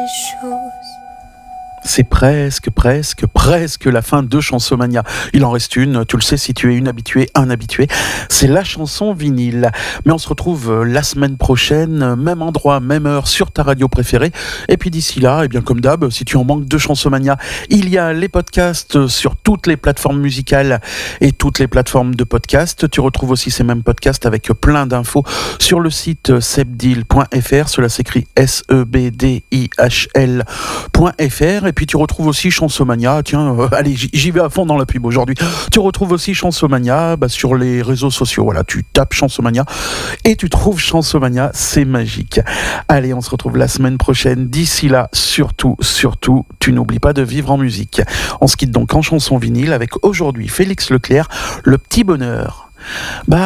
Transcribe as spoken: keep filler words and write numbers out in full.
choses. C'est presque, presque, presque la fin de Chansomania. Il en reste une, tu le sais, si tu es une habituée, un habitué, c'est la chanson vinyle. Mais on se retrouve la semaine prochaine, même endroit, même heure, sur ta radio préférée. Et puis d'ici là, eh bien comme d'hab, si tu en manques de Chansomania, il y a les podcasts sur toutes les plateformes musicales et toutes les plateformes de podcasts. Tu retrouves aussi ces mêmes podcasts avec plein d'infos sur le site sebdil point f r. Cela s'écrit S E B D I H L point f r. Et puis tu retrouves aussi Chansomania, tiens, euh, allez, j'y vais à fond dans la pub aujourd'hui. Tu retrouves aussi Chansomania bah, sur les réseaux sociaux. Voilà, tu tapes Chansomania et tu trouves Chansomania, c'est magique. Allez, on se retrouve la semaine prochaine. D'ici là, surtout, surtout, tu n'oublies pas de vivre en musique. On se quitte donc en chanson vinyle avec aujourd'hui Félix Leclerc, Le Petit Bonheur. Bah